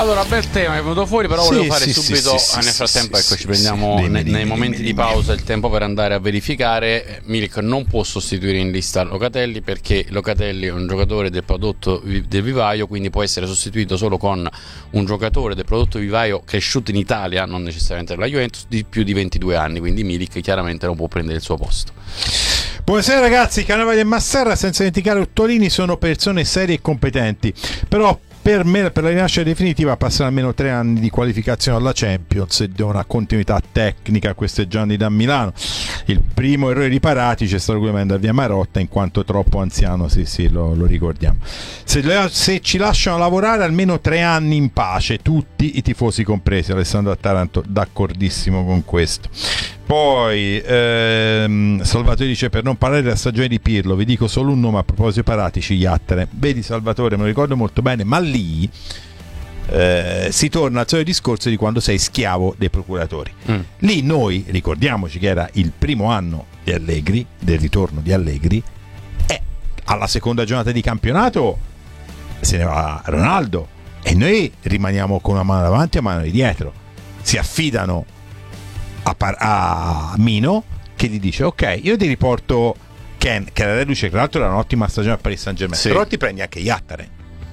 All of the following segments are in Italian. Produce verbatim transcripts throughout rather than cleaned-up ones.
Allora, bel tema è venuto fuori, però sì, volevo fare sì, subito. sì, sì, nel frattempo, sì, ecco, sì, ci prendiamo sì, nei, dimmi, nei dimmi, momenti dimmi, di dimmi. pausa il tempo per andare a verificare. Milik non può sostituire in lista Locatelli, perché Locatelli è un giocatore del prodotto vi- del vivaio, quindi può essere sostituito solo con un giocatore del prodotto vivaio cresciuto in Italia, non necessariamente della Juventus, di più di ventidue anni. Quindi Milik chiaramente non può prendere il suo posto. Buonasera ragazzi, Cannavali e Massarra, senza dimenticare Ottolini, sono persone serie e competenti, però per me, per la rinascita definitiva, passano almeno tre anni di qualificazione alla Champions e di una continuità tecnica questeggiando da Milano. Il primo errore riparati c'è stato quello di mandare via Marotta, in quanto troppo anziano, sì sì, lo, lo ricordiamo. Se, se ci lasciano lavorare almeno tre anni in pace, tutti i tifosi compresi. Alessandro Taranto d'accordissimo con questo. Poi ehm, Salvatore dice: per non parlare della stagione di Pirlo, vi dico solo un nome a proposito Paratici, Iattere. Vedi Salvatore, me lo ricordo molto bene, ma lì eh, si torna al solito discorso di quando sei schiavo dei procuratori. mm. Lì noi, ricordiamoci che era il primo anno di Allegri, del ritorno di Allegri, e alla seconda giornata di campionato se ne va Ronaldo e noi rimaniamo con una mano davanti e una mano di dietro. Si affidano A, par- a Mino, che gli dice: ok, io ti riporto Ken, che era reduce, tra l'altro era un'ottima stagione a Paris Saint-Germain, sì. Però ti prendi anche Iatare.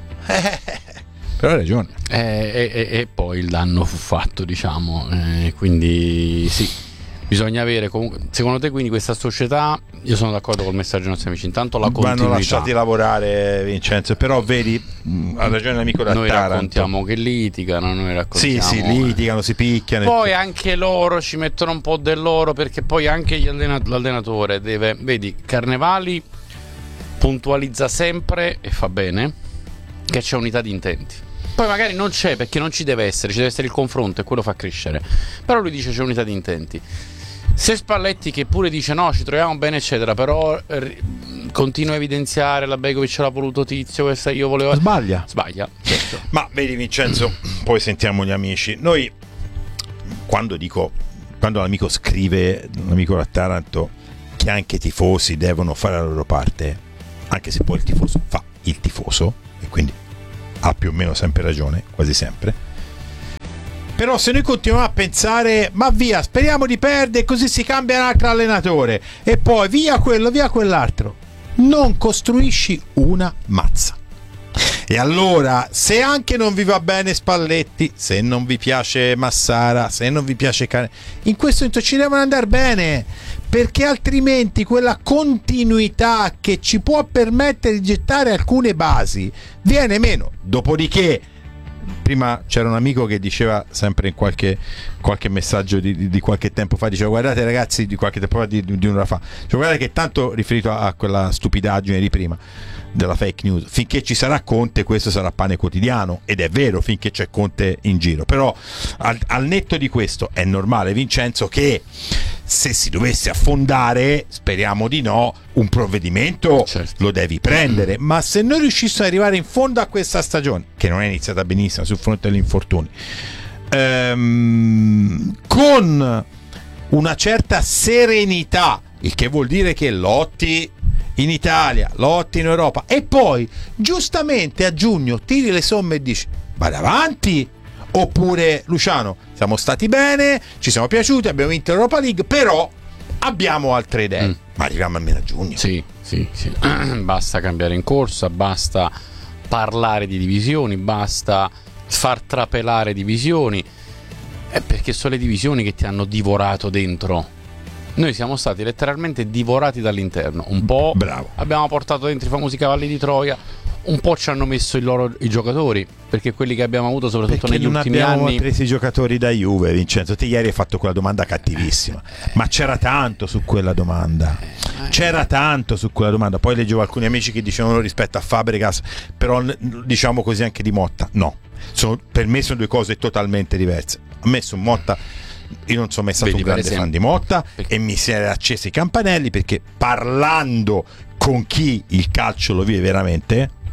Però hai ragione. Eh, e, e, e poi il danno fu fatto, diciamo, eh, quindi sì, bisogna avere comunque. Secondo te quindi questa società, io sono d'accordo col messaggio dei nostri amici, intanto la continuità, vanno lasciati lavorare, Vincenzo, però vedi, ha ragione l'amico da noi Taranto, raccontiamo che litigano, noi raccontiamo, sì sì, litigano, si picchiano, poi anche loro ci mettono un po' del loro, perché poi anche gli allena- l'allenatore deve, vedi, Carnevali puntualizza sempre e fa bene che c'è unità di intenti. Poi magari non c'è, perché non ci deve essere, ci deve essere il confronto e quello fa crescere, però lui dice c'è unità di intenti. Se Spalletti, che pure dice no, ci troviamo bene eccetera, però r- continua a evidenziare la Begovic l'ha voluto Tizio, questa io volevo, sbaglia sbaglia certo. Ma vedi Vincenzo, poi sentiamo gli amici. Noi quando dico, quando l'amico scrive, l'amico da Taranto, che anche i tifosi devono fare la loro parte, anche se poi il tifoso fa il tifoso e quindi ha più o meno sempre ragione, quasi sempre. Però se noi continuiamo a pensare ma via, speriamo di perdere così si cambia un altro allenatore e poi via quello, via quell'altro, non costruisci una mazza. E allora, se anche non vi va bene Spalletti, se non vi piace Massara, se non vi piace Cane, in questo momento ci devono andare bene, perché altrimenti quella continuità che ci può permettere di gettare alcune basi viene meno. Dopodiché, prima c'era un amico che diceva sempre in qualche, qualche messaggio di, di, di qualche tempo fa, diceva guardate ragazzi, di qualche tempo fa, di, di un'ora fa, cioè, guardate che tanto riferito a, a quella stupidaggine di prima della fake news, finché ci sarà Conte questo sarà pane quotidiano, ed è vero, finché c'è Conte in giro. Però al, al netto di questo è normale, Vincenzo, che se si dovesse affondare, speriamo di no, un provvedimento certo. lo devi prendere, ma se noi riuscissimo ad arrivare in fondo a questa stagione, che non è iniziata benissimo sul fronte degli infortuni, ehm, con una certa serenità, il che vuol dire che lotti in Italia, lotti in Europa, e poi giustamente a giugno tiri le somme e dici vada avanti, oppure Luciano siamo stati bene, ci siamo piaciuti, abbiamo vinto l'Europa League, però abbiamo altre idee, mm. ma arriviamo almeno a giugno. Sì, sì, sì. Basta cambiare in corsa, basta parlare di divisioni, basta far trapelare divisioni, eh, perché sono le divisioni che ti hanno divorato dentro. Noi siamo stati letteralmente divorati dall'interno. Un po' Bravo. Abbiamo portato dentro i famosi cavalli di Troia, un po' ci hanno messo i loro i giocatori, perché quelli che abbiamo avuto soprattutto perché negli ultimi anni. Non abbiamo preso i giocatori da Juve, Vincenzo. Te ieri hai fatto quella domanda cattivissima, ma c'era tanto su quella domanda. C'era tanto su quella domanda. Poi leggevo alcuni amici che dicevano rispetto a Fabregas, però diciamo così anche di Motta. No, sono, per me sono due cose totalmente diverse. A me su Motta, io non sono mai stato Vedi, un grande fan di Motta, perché? E mi si era accesi i campanelli, perché parlando con chi il calcio lo vive veramente,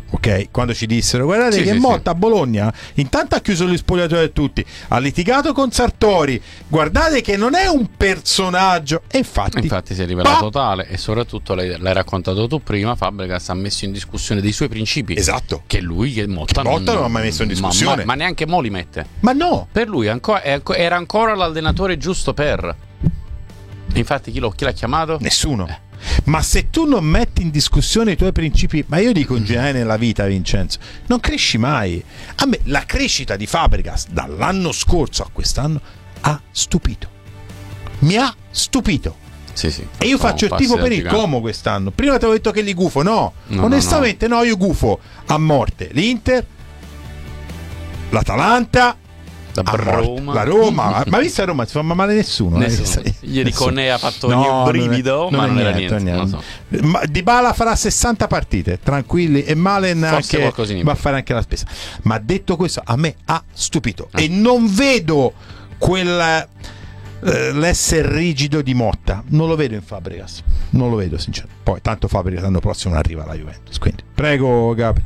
ok? Quando ci dissero guardate Sì, che sì, Motta a Bologna intanto ha chiuso gli spogliatoi a tutti, ha litigato con Sartori, guardate che non è un personaggio, e infatti Infatti si è rivelato pa- tale, e soprattutto l'hai, l'hai raccontato tu prima, Fabregas ha messo in discussione dei suoi principi, esatto, che lui, che Motta, Che Motta non ha mai messo in discussione. ma, ma, ma neanche Mo li mette. ma no, Per lui ancora, è anco- era ancora l'allenatore giusto per. Infatti chi, lo, chi l'ha chiamato? nessuno. Eh. Ma se tu non metti in discussione i tuoi principi, ma io dico in generale nella vita, Vincenzo, non cresci mai. A me la crescita di Fabregas dall'anno scorso a quest'anno ha stupito. Mi ha stupito. Sì, sì. E io faccio il tifo per il Como quest'anno. Prima ti avevo detto che li gufo, no. No, Onestamente no, no, io gufo a morte l'Inter, l'Atalanta, La a morte Roma. la Roma. Ma visto a Roma si fa male nessuno. Nessuno. Eh? Ieri Nessuno. Conè ha fatto No, un brivido, non è- ma non, non è era niente, niente. non è Non niente. so. Ma Dybala farà sessanta partite, tranquilli, e Malen Forse anche qualcosina in va a più. fare anche la spesa. Ma detto questo, a me ha stupito Ah. e non vedo quel eh, l'essere rigido di Motta, non lo vedo in Fabregas, non lo vedo sinceramente. Poi tanto Fabregas l'anno prossimo non arriva alla Juventus, quindi prego Gabri.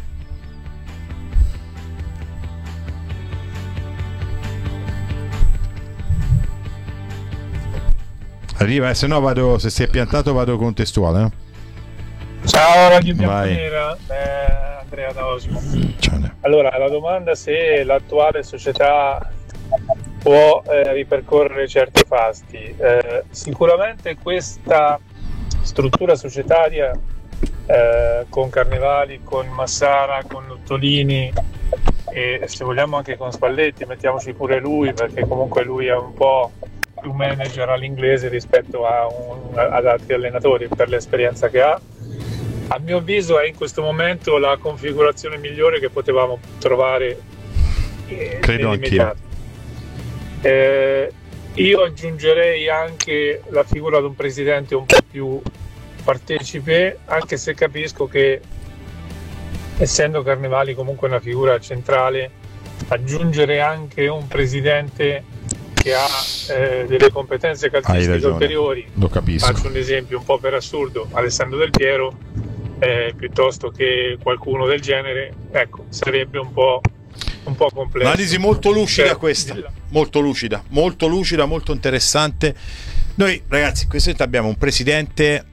Arriva, eh, se no vado, se si è piantato vado contestuale. Eh? Ciao Radio Vai. Bianconera, eh, Andrea da Osimo. Ciao. Allora, la domanda è se l'attuale società può eh, ripercorrere certi fasti. Eh, sicuramente questa struttura societaria eh, con Carnevali, con Massara, con Nottolini e se vogliamo anche con Spalletti, mettiamoci pure lui, perché comunque lui è un po' più manager all'inglese rispetto a un, ad altri allenatori per l'esperienza che ha. A mio avviso è in questo momento la configurazione migliore che potevamo trovare eh, Credo nell'immediato. Eh, io aggiungerei anche la figura di un presidente un po' più partecipe, anche se capisco che essendo Carnevali comunque una figura centrale, aggiungere anche un presidente che ha eh, delle competenze calcistiche ulteriori, lo capisco. faccio un esempio un po' per assurdo, Alessandro Del Piero, eh, piuttosto che qualcuno del genere, ecco, sarebbe un po', un po' complesso. Analisi molto lucida Cioè, questa, molto lucida, molto lucida, molto interessante. Noi ragazzi, questa volta abbiamo un presidente,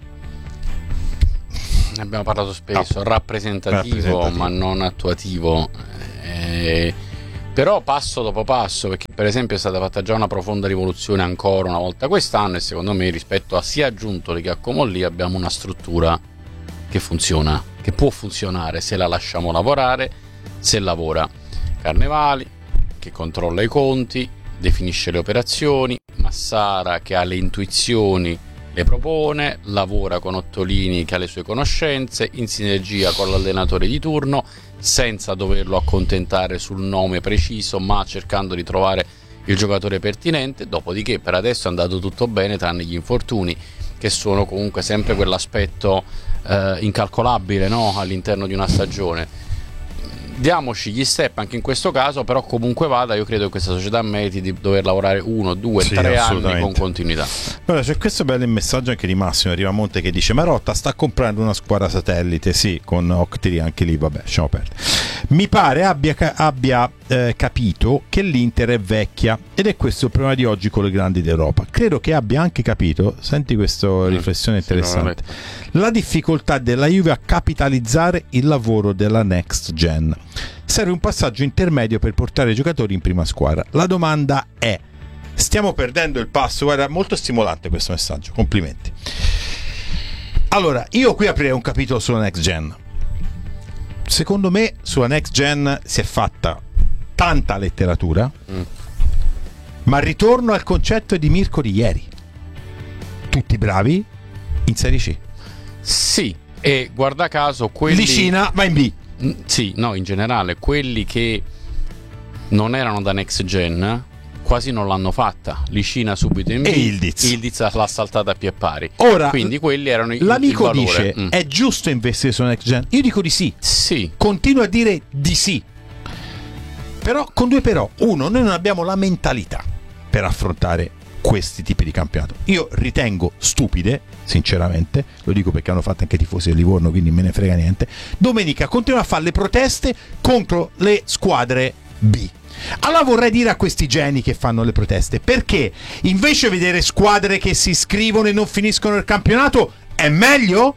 Ne abbiamo parlato spesso, No. rappresentativo, Rappresentativo. ma non attuativo. Eh, però passo dopo passo, perché per esempio è stata fatta già una profonda rivoluzione ancora una volta quest'anno, e secondo me rispetto a sia Giuntoli che a Comolli abbiamo una struttura che funziona, che può funzionare se la lasciamo lavorare, se lavora. Carnevali che controlla i conti, definisce le operazioni, Massara che ha le intuizioni, le propone, lavora con Ottolini che ha le sue conoscenze, in sinergia con l'allenatore di turno, senza doverlo accontentare sul nome preciso, ma cercando di trovare il giocatore pertinente. Dopodiché per adesso è andato tutto bene, tranne gli infortuni, che sono comunque sempre quell'aspetto eh, incalcolabile, no? All'interno di una stagione. Diamoci gli step anche in questo caso, però comunque vada, io credo che questa società meriti di dover lavorare uno, due, Sì, tre anni assolutamente. con continuità. Allora, c'è questo bello messaggio anche di Massimo Arriva Monte che dice: Marotta sta comprando una squadra satellite, sì, con Octiri anche lì, vabbè, lasciamo perdere. Mi pare abbia, abbia eh, capito che l'Inter è vecchia ed è questo il problema di oggi con le grandi d'Europa. Credo che abbia anche capito, senti questa riflessione sì, interessante, la difficoltà della Juve a capitalizzare il lavoro della next gen. Serve un passaggio intermedio per portare i giocatori in prima squadra. La domanda è: stiamo perdendo il passo? Guarda, molto stimolante questo messaggio, complimenti. Allora, io qui aprirei un capitolo sulla next gen. Secondo me sulla next gen si è fatta tanta letteratura, Mm. ma ritorno al concetto di Mirko di ieri: tutti bravi in Serie C. Sì, e guarda caso quelli... Licina va in B. Mm, sì, no, in generale quelli che non erano da next gen quasi non l'hanno fatta. Licina subito in B, E Ildiz. Ildiz l'ha saltata a pie pari. Ora, Quindi quelli erano il, l'amico il valore. dice: Mm. è giusto investire sulla next gen? Io dico di sì. Sì, Continuo a dire di sì. Però con due però. Uno, noi non abbiamo la mentalità per affrontare questi tipi di campionato. Io ritengo stupide, sinceramente, lo dico perché hanno fatto anche i tifosi del Livorno, quindi me ne frega niente. Domenica continua a fare le proteste contro le squadre B. Allora vorrei dire a questi geni che fanno le proteste, perché invece vedere squadre che si iscrivono e non finiscono il campionato è meglio?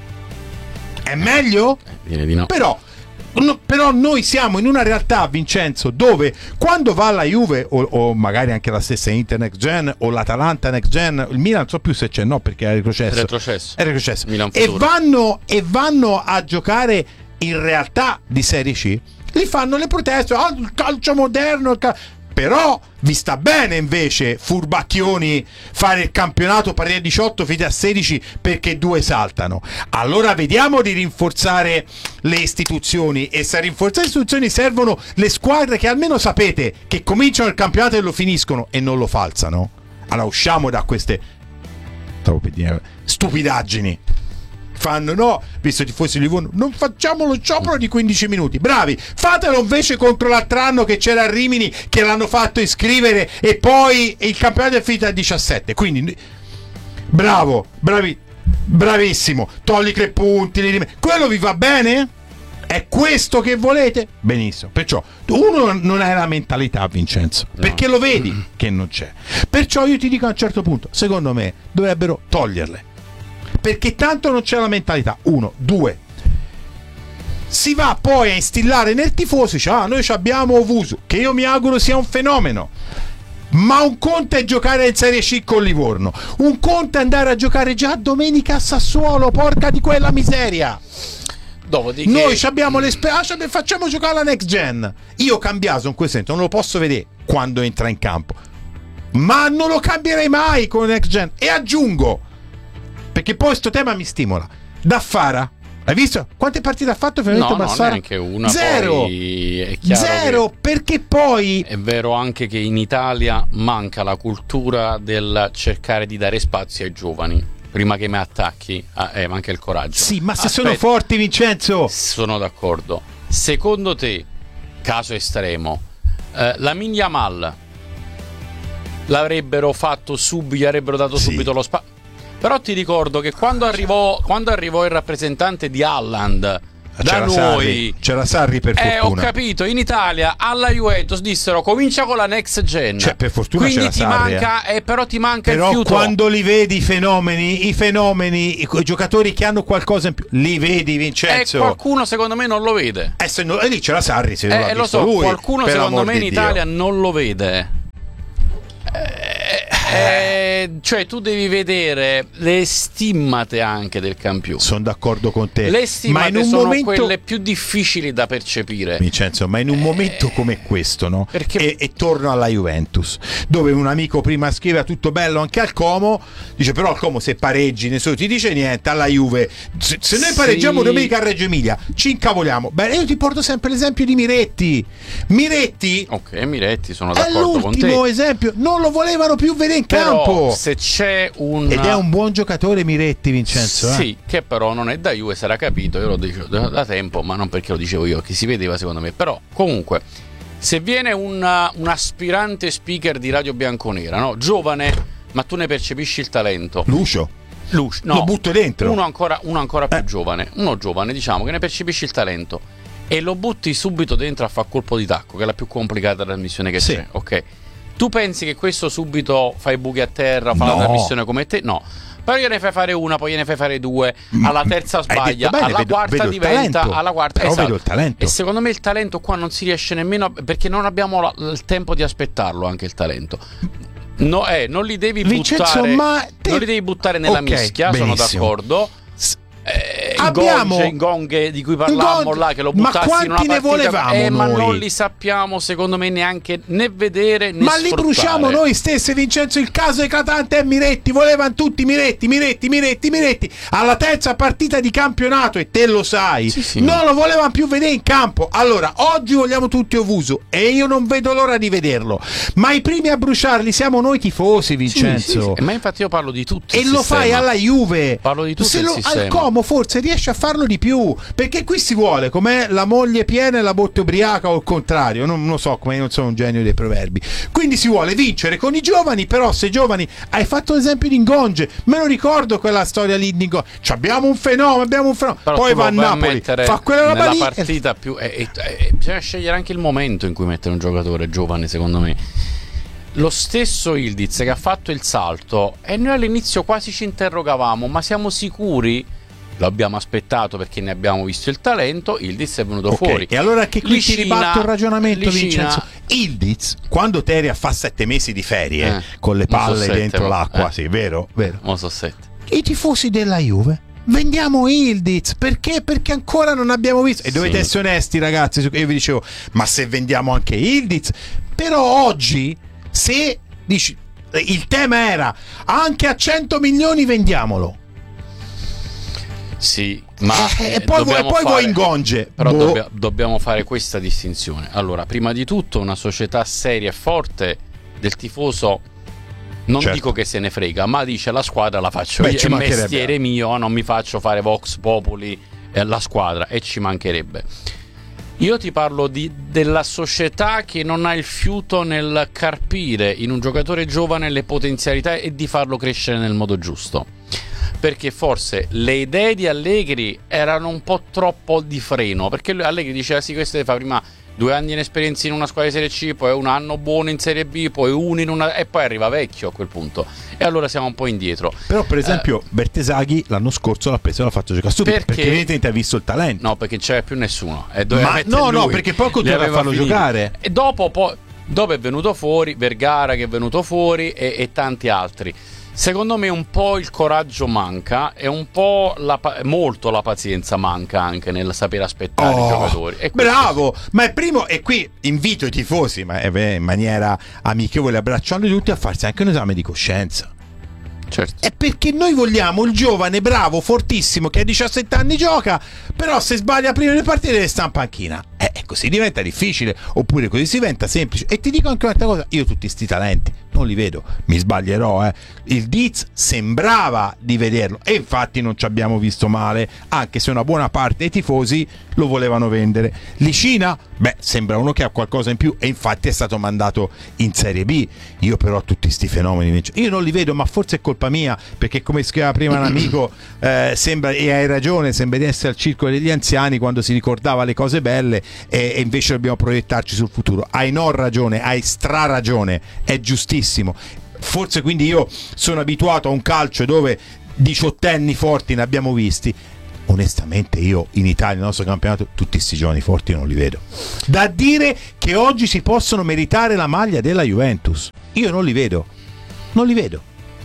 È meglio? Direi di no. Però No, però noi siamo in una realtà, Vincenzo, dove quando va la Juve o, o magari anche la stessa Inter Next Gen o l'Atalanta Next Gen, il Milan non so più se c'è, no, perché è retrocesso, È retrocesso. È retrocesso. Milan E futuro. vanno e vanno a giocare in realtà di Serie C, li fanno le proteste, ah, il calcio moderno, il cal- però vi sta bene invece, furbacchioni, fare il campionato partire a diciotto finite a sedici perché due saltano. Allora vediamo di rinforzare le istituzioni, e se a rinforzare le istituzioni servono le squadre che almeno sapete che cominciano il campionato e lo finiscono e non lo falsano. Allora usciamo da queste stavo per dire, stupidaggini. Fanno no, visto i tifosi di Livorno, non facciamo lo sciopero di quindici minuti. Bravi, fatelo invece contro l'altro anno che c'era a Rimini, che l'hanno fatto iscrivere e poi il campionato è finito a diciassette. Quindi bravo, bravi, bravissimo. Togli tre punti, li rim- quello vi va bene? È questo che volete? Benissimo. Perciò uno non hai la mentalità, Vincenzo, No. perché lo vedi che non c'è. Perciò io ti dico a un certo punto, secondo me dovrebbero toglierle, perché tanto non c'è la mentalità. Uno, due, si va poi a instillare nel tifoso, dice, ah, noi abbiamo Ovusu, che io mi auguro sia un fenomeno, ma un conto è giocare in Serie C con Livorno, un conto è andare a giocare già domenica a Sassuolo, porca di quella miseria. Dopodiché Noi abbiamo le spe- ah, facciamo giocare la Next Gen. Io Cambiaso in questo senso non lo posso vedere quando entra in campo, ma non lo cambierei mai con Next Gen. E aggiungo, perché poi sto tema mi stimola, Daffara, hai visto quante partite ha fatto finalmente no, no, Daffara? neanche una. Zero. Poi è chiaro Zero, che perché poi è vero anche che in Italia manca la cultura del cercare di dare spazio ai giovani. Prima che mi attacchi, ah, eh, manca il coraggio. sì, ma se Aspetta, sono forti, Vincenzo. sono d'accordo. Secondo te, caso estremo, eh, la Yamal l'avrebbero fatto subito, gli avrebbero dato Sì. subito lo spazio? Però ti ricordo che quando arrivò, quando arrivò il rappresentante di Haaland da C'era noi, Sarri, c'era Sarri per eh, ho fortuna. capito, in Italia alla Juventus dissero comincia con la Next Gen, Cioè, per fortuna quindi c'era ti Sarri, manca, eh, però ti manca Però il fiuto. quando li vedi i fenomeni, i fenomeni, i, i giocatori che hanno qualcosa in più, li vedi, E Vincenzo. qualcuno secondo me non lo vede. Eh, se no- e lì c'era Sarri, se non l'ha Eh, lo visto so, lui, qualcuno per secondo l'amor me in di Italia Dio. non lo vede. Eh, eh, cioè tu devi vedere le stimmate anche del campione. Sono d'accordo con te. Le ma in stimmate un sono momento, quelle più difficili da percepire. Vincenzo, ma in un momento come questo, no? Perché- E, e torno alla Juventus, dove un amico prima scriveva tutto bello anche al Como, dice però al Como se pareggi nessuno ti dice niente, alla Juve se, se noi Sì. pareggiamo domenica a Reggio Emilia ci incavoliamo. Bene, io ti porto sempre l'esempio di Miretti. Miretti Ok, Miretti, sono è d'accordo con l'ultimo te. esempio, non lo volevano più vedere in Però campo. se c'è un Ed è un buon giocatore Miretti, Vincenzo. Sì, eh? che però non è da Juve, sarà capito, io lo dicevo da, da tempo, ma non perché lo dicevo io, che si vedeva secondo me. Però comunque, se viene un, un aspirante speaker di Radio Bianconera, no? Giovane, ma tu ne percepisci il talento. Lucio, Luce, no, lo butto dentro. Uno ancora, uno ancora più Eh. giovane, uno giovane, diciamo, che ne percepisci il talento e lo butti subito dentro a far colpo di tacco, che è la più complicata trasmissione che Sì. c'è, ok? Tu pensi che questo subito fa i buchi a terra, fa No. la trasmissione come te? No. Però gliene fai fare una, poi gliene fai fare due, alla terza Hai sbaglia, detto bene, alla vedo- quarta vedo il diventa, talento. alla quarta Però esatto. vedo il talento. E secondo me il talento qua non si riesce nemmeno a- perché non abbiamo la- il tempo di aspettarlo anche il talento. No, eh, non li devi Vincenzo, buttare ma te- non li devi buttare nella Ok, mischia, sono benissimo. d'accordo. S- Eh, Abbiamo- i Gong di cui parlavamo Gong- là, che lo ma buttassi in una quanti ne partita, volevamo eh, ma noi? non li sappiamo secondo me neanche né vedere né Ma li sfruttare. bruciamo noi stessi, Vincenzo. Il caso eclatante è Miretti. Volevano tutti Miretti, Miretti, Miretti, Miretti. Alla terza partita di campionato, e te lo sai, Sì, sì. non lo volevano più vedere in campo. Allora, oggi vogliamo tutti Ovuso e io non vedo l'ora di vederlo. Ma i primi a bruciarli siamo noi tifosi, Vincenzo. Sì, sì, sì. Ma infatti io parlo di tutti E il lo sistema. fai alla Juve. Parlo di tutto Se il lo- sistema. al Como forse riesce a farlo di più, perché qui si vuole come la moglie piena e la botte ubriaca, o il contrario, non, non lo so, come io non sono un genio dei proverbi. Quindi si vuole vincere con i giovani, però se giovani, hai fatto l'esempio di Ngonge, me lo ricordo quella storia lì di Ngonge, abbiamo un fenomeno, abbiamo un fenomeno, però poi va a Napoli, fa quella roba nella lì, partita più e, e, e, bisogna scegliere anche il momento in cui mettere un giocatore giovane, secondo me. Lo stesso Ildiz che ha fatto il salto, e noi all'inizio quasi ci interrogavamo, ma siamo sicuri? Lo abbiamo aspettato perché ne abbiamo visto il talento. Ildiz è venuto okay, fuori. E allora che qui Licina, ti ribatto il ragionamento, Licina, Vincenzo. Ildiz, quando Teria fa sette mesi di ferie, eh, con le palle so sette, dentro ma, l'acqua, eh. sì, vero? vero. Non so sette. I tifosi della Juve, vendiamo Ildiz, perché? Perché ancora non abbiamo visto. E dovete sì. essere onesti, ragazzi. Io vi dicevo, ma se vendiamo anche Ildiz, però oggi, se dici, il tema era anche a cento milioni vendiamolo. Sì, ma eh, e poi, vuoi, poi fare, vuoi Ngonge. Però boh. dobbia, dobbiamo fare questa distinzione. Allora, prima di tutto, una società seria e forte del tifoso, non certo. dico che se ne frega, ma dice la squadra la faccio Beh, io, è mestiere mio, non mi faccio fare Vox Populi e la squadra, e ci mancherebbe. Io ti parlo di, della società che non ha il fiuto nel carpire in un giocatore giovane le potenzialità e di farlo crescere nel modo giusto. Perché forse le idee di Allegri erano un po' troppo di freno, perché lui, Allegri diceva sì, questo fa prima due anni in esperienza in una squadra di Serie C, poi un anno buono in Serie B, poi uno in una, e poi arriva vecchio a quel punto, e allora siamo un po' indietro. Però per esempio eh, Bertesaghi l'anno scorso l'ha preso e l'ha fatto giocare subito, perché, perché evidentemente ha visto il talento. No, perché non c'era più nessuno, e ma no lui. no perché poi continua a farlo finito. giocare, e dopo poi dopo è venuto fuori Vergara, che è venuto fuori, e, e tanti altri. Secondo me un po' il coraggio manca, e un po' la, molto la pazienza manca anche nel sapere aspettare oh, i giocatori. E bravo, sì. Ma è primo, e qui invito i tifosi, ma in maniera amichevole, abbracciando tutti, a farsi anche un esame di coscienza. Certo. È perché noi vogliamo il giovane bravo, fortissimo, che a diciassette anni gioca, però se sbaglia prima delle partite deve stare in panchina. Eh, così diventa difficile, oppure così si diventa semplice. E ti dico anche un'altra cosa, io tutti sti talenti non li vedo, mi sbaglierò, eh. Il Diz sembrava di vederlo, e infatti non ci abbiamo visto male, anche se una buona parte dei tifosi lo volevano vendere. Licina, beh, sembra uno che ha qualcosa in più, e infatti è stato mandato in Serie B. Io però tutti sti fenomeni io non li vedo, ma forse è colpa mia, perché come scriveva prima un amico, eh, sembra, e hai ragione, sembra di essere al circolo degli anziani quando si ricordava le cose belle, e, e invece dobbiamo proiettarci sul futuro. Hai non ragione, hai stra ragione, è giustissimo. Forse quindi io sono abituato a un calcio dove diciottenni forti ne abbiamo visti. Onestamente io in Italia, nel nostro campionato, tutti questi giovani forti non li vedo. Da dire che oggi si possono meritare la maglia della Juventus, io non li vedo, non li vedo.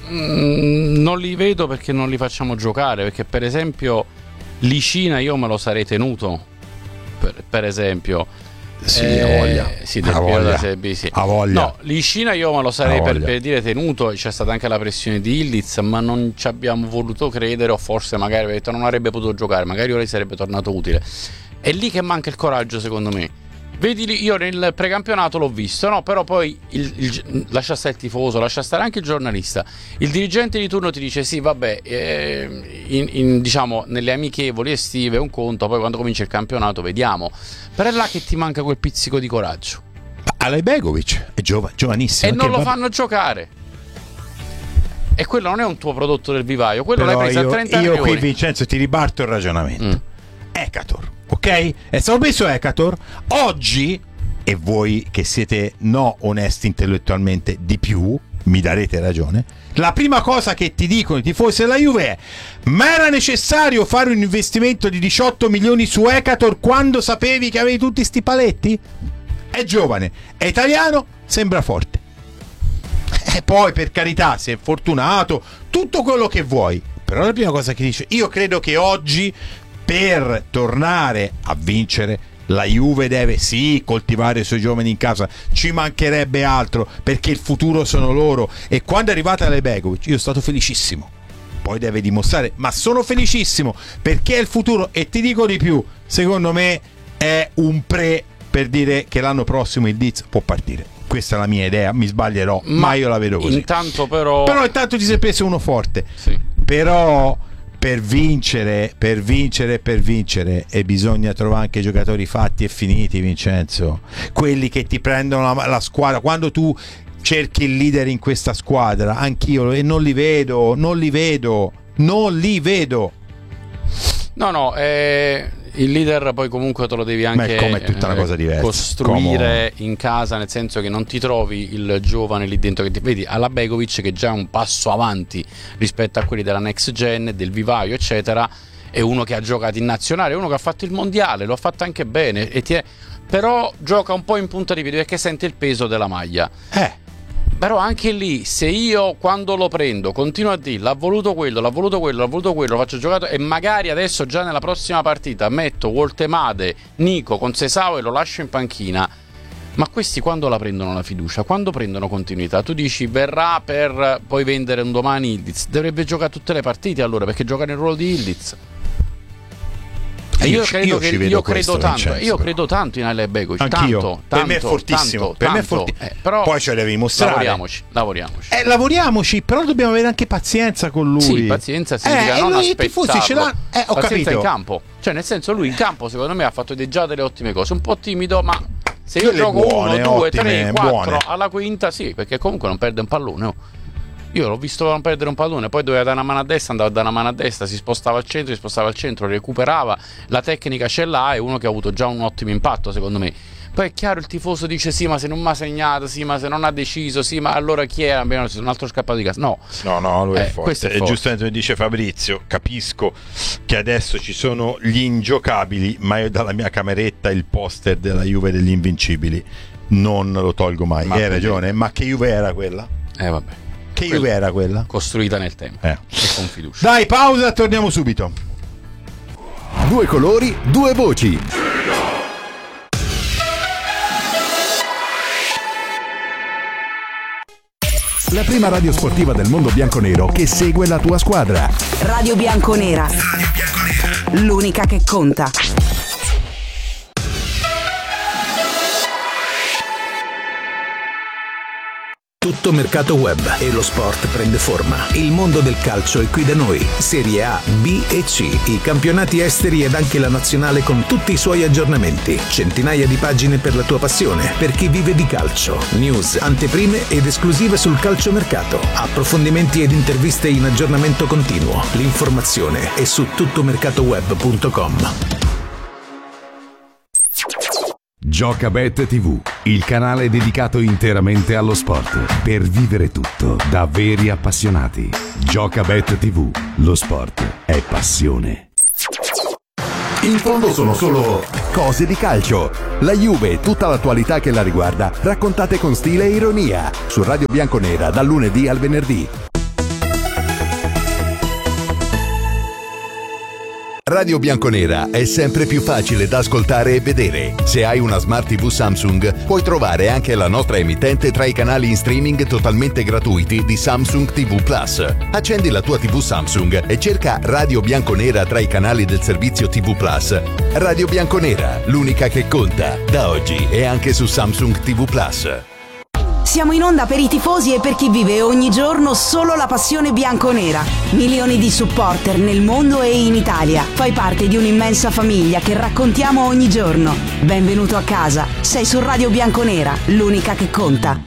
Mm, non li vedo perché non li facciamo giocare, perché per esempio Licina io me lo sarei tenuto, per, per esempio. Sì, eh, ha voglia. Sì, del voglia. Serie B, sì. Ha voglia. No, Licina io me lo sarei per, per dire tenuto. C'è stata anche la pressione di Ildiz, ma non ci abbiamo voluto credere, o forse magari detto non avrebbe potuto giocare, magari ora sarebbe tornato utile. È lì che manca il coraggio, secondo me. Vedi, io nel precampionato l'ho visto, no? Però poi il, il, lascia stare il tifoso, lascia stare anche il giornalista. Il dirigente di turno ti dice sì, vabbè, eh, in, in, diciamo nelle amichevoli estive un conto, poi quando comincia il campionato vediamo. Però è là che ti manca quel pizzico di coraggio. Alejbegovic è giova, giovanissimo, e non lo va... fanno giocare. E quello non è un tuo prodotto del vivaio, quello però l'hai preso io, a trenta io milioni. Qui, Vincenzo, ti ribarto il ragionamento. mm. Ekator, ok? È stato messo Ekator oggi, e voi che siete no onesti intellettualmente di più mi darete ragione, la prima cosa che ti dicono i tifosi della Juve è: ma era necessario fare un investimento di diciotto milioni su Ekator quando sapevi che avevi tutti sti paletti? È giovane, è italiano, sembra forte, e poi per carità si è fortunato, tutto quello che vuoi, però la prima cosa che dice: io credo che oggi per tornare a vincere la Juve deve sì coltivare i suoi giovani in casa, ci mancherebbe altro, perché il futuro sono loro. E quando è arrivata Alejbegovic io sono stato felicissimo, poi deve dimostrare, ma sono felicissimo perché è il futuro. E ti dico di più, secondo me è un pre per dire che l'anno prossimo il Diz può partire. Questa è la mia idea, mi sbaglierò, ma, ma io la vedo così. Intanto però però intanto ti sei preso uno forte, sì. Però per vincere, per vincere, per vincere, e bisogna trovare anche giocatori fatti e finiti, Vincenzo, quelli che ti prendono la, la squadra. Quando tu cerchi il leader in questa squadra, anch'io, e non li vedo, non li vedo, non li vedo. No, no, eh, il leader poi comunque te lo devi anche come è tutta una cosa diversa. costruire Come... in casa, nel senso che non ti trovi il giovane lì dentro che ti vedi alla Begovic, che già è un passo avanti rispetto a quelli della next gen, del vivaio eccetera, è uno che ha giocato in nazionale, è uno che ha fatto il mondiale, lo ha fatto anche bene, e ti è... però gioca un po' in punta di piedi perché sente il peso della maglia. Eh Però anche lì, se io quando lo prendo continuo a dire l'ha voluto quello, l'ha voluto quello, l'ha voluto quello, lo faccio giocato, e magari adesso già nella prossima partita metto Woltemade, Nico con Sesao e lo lascio in panchina, ma questi quando la prendono la fiducia? Quando prendono continuità? Tu dici verrà per poi vendere un domani Ildiz, dovrebbe giocare tutte le partite allora, perché gioca nel ruolo di Ildiz. E io, io credo io che ci vedo io questo, credo tanto, Vincenzo, io però. credo tanto in Ale Begovic, Anch'io. tanto, Per me è tanto, fortissimo, tanto, per me è tanto. forti- Eh, però poi ce lo devi mostrare. Lavoriamoci, lavoriamoci. Eh, lavoriamoci, però dobbiamo avere anche pazienza con lui. Sì, pazienza significa eh, non lui, i tifosi ce l'ha- aspettarlo. eh, ho Pazienza capito. in campo. Cioè, nel senso, lui in campo secondo me ha fatto dei- già delle ottime cose. Un po' timido, ma se io Quelle gioco buone, uno, due, ottime, tre, quattro buone. alla quinta, sì, perché comunque non perde un pallone. Oh. Io l'ho visto non perdere un pallone, poi doveva dare una mano a destra, andava a dare una mano a destra, si spostava al centro, si spostava al centro, recuperava, la tecnica ce l'ha, è uno che ha avuto già un ottimo impatto secondo me. Poi è chiaro, il tifoso dice sì, ma se non mi ha segnato, sì, ma se non ha deciso, sì, ma allora chi era? Abbiamo un altro scappato di casa. No, No, no, lui Eh, è forte. questo è E forte. giustamente mi dice Fabrizio, capisco che adesso ci sono gli ingiocabili, ma io dalla mia cameretta il poster della Juve degli invincibili non lo tolgo mai. Ma Hai quindi- ragione, ma che Juve era quella? eh vabbè, Che Quella- Juve era quella? costruita nel tempo Eh. e con fiducia. Dai, pausa, torniamo subito. Due colori, due voci. La prima radio sportiva del mondo bianconero che segue la tua squadra. Radio Bianconera. L'unica che conta. Tutto mercato web e lo sport prende forma. Il mondo del calcio è qui da noi. Serie A, B e C, i campionati esteri ed anche la nazionale con tutti i suoi aggiornamenti. Centinaia di pagine per la tua passione, per chi vive di calcio. News, anteprime ed esclusive sul calciomercato. Approfondimenti ed interviste in aggiornamento continuo. L'informazione è su tuttomercatoweb punto com. Giocabet tivù, il canale dedicato interamente allo sport, per vivere tutto da veri appassionati. Giocabet tivù, lo sport è passione. In fondo sono solo cose di calcio. La Juve e tutta l'attualità che la riguarda, raccontate con stile e ironia. Su Radio Bianconera dal lunedì al venerdì. Radio Bianconera è sempre più facile da ascoltare e vedere. Se hai una Smart tivù Samsung, puoi trovare anche la nostra emittente tra i canali in streaming totalmente gratuiti di Samsung tivù Plus. Accendi la tua tivù Samsung e cerca Radio Bianconera tra i canali del servizio tivù Plus. Radio Bianconera, l'unica che conta. Da oggi è anche su Samsung tivù Plus. Siamo in onda per i tifosi e per chi vive ogni giorno solo la passione bianconera. Milioni di supporter nel mondo e in Italia. Fai parte di un'immensa famiglia che raccontiamo ogni giorno. Benvenuto a casa. Sei su Radio Bianconera, l'unica che conta.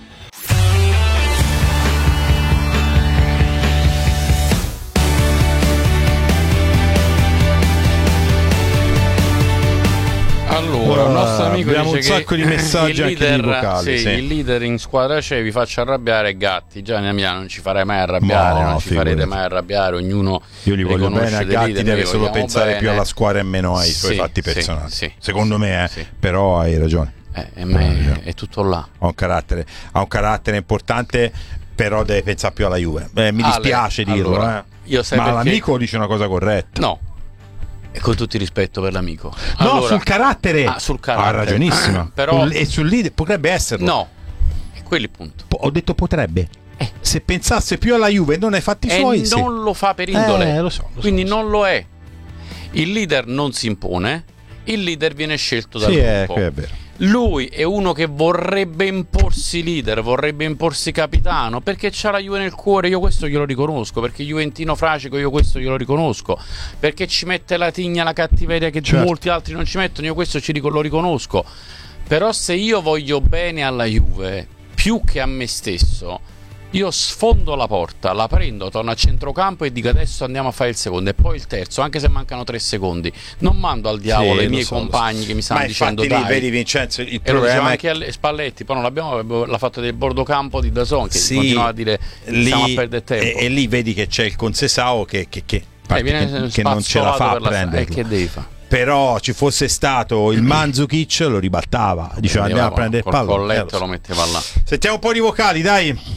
Allora, un nostro amico abbiamo dice un sacco che di messaggi il anche leader, di vocali, sì, sì. il leader in squadra c'è, vi faccio arrabbiare Gatti. Gianni Amiano, non ci farei mai arrabbiare, No, non ci figurati. farete mai arrabbiare, ognuno Io gli voglio riconosce bene a dei Gatti, leader, deve noi solo vogliamo pensare bene. più alla squadra e meno ai suoi Sì, fatti sì, personali. sì, Secondo me, eh, sì. però hai ragione. Eh, e me- è tutto là. Ha un carattere, ha un carattere importante, però deve pensare più alla Juve. Eh, mi Ale, dispiace dirlo, allora, eh. io sai ma perché- l'amico dice una cosa corretta. No, e con tutto il rispetto per l'amico. No, Allora- sul carattere. Ah, sul carattere. Ha ragionissima. Però- Sul- e sul leader potrebbe esserlo. No, è quello il punto. Po- ho detto potrebbe. Se pensasse più alla Juve e non ai fatti E suoi, sì. non lo fa per indole. Eh, lo so, lo so, quindi lo so. non lo è. Il leader non si impone, il leader viene scelto dal Sì, è, gruppo. è vero. Lui è uno che vorrebbe imporsi leader, vorrebbe imporsi capitano, perché c'ha la Juve nel cuore, io questo glielo riconosco, perché Juventino fracico, io questo glielo riconosco, perché ci mette la tigna, la cattiveria che certo. molti altri non ci mettono, io questo ci ric- lo riconosco. Però se io voglio bene alla Juve più che a me stesso, io sfondo la porta, la prendo, torno a centrocampo e dico adesso andiamo a fare il secondo e poi il terzo, anche se mancano tre secondi. Non mando al diavolo sì, i miei so, compagni so. che mi stanno Ma dicendo lì, dai. Vedi Vincenzo, il e problema lo è anche a Spalletti, poi non l'abbiamo, l'ha fatto del bordocampo di Dazon che sì, continuava a dire lì, stiamo a perdere tempo. E, e lì vedi che c'è il Consesao che, che, che, eh, che, che non ce la fa a prendere. E che devi fare? Però ci fosse stato il Mandzukic lo ribaltava, diceva andiamo a prendere il pallone. Col colletto lo metteva là. Sentiamo un po' di vocali, dai.